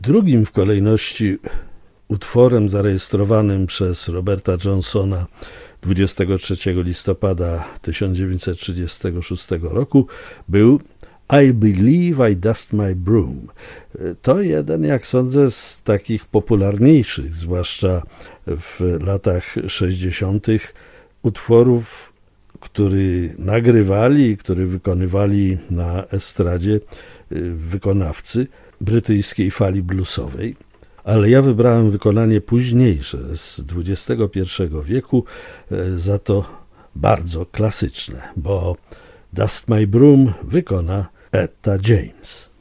Drugim w kolejności utworem zarejestrowanym przez Roberta Johnsona 23 listopada 1936 roku był I Believe I Dust My Broom. To jeden, jak sądzę, z takich popularniejszych, zwłaszcza w latach 60., utworów, który nagrywali i który wykonywali na estradzie wykonawcy brytyjskiej fali bluesowej. Ale ja wybrałem wykonanie późniejsze, z XXI wieku, za to bardzo klasyczne, bo Dust My Broom wykona Etta James.